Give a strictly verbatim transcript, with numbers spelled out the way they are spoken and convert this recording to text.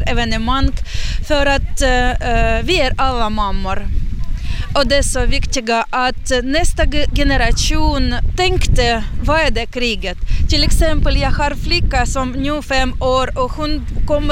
evenemang för att uh, vi är alla mammor. Och det är så viktigt att nästa generation tänkte, vad är det kriget? Till exempel, jag har flicka som nu fem år och hon kommer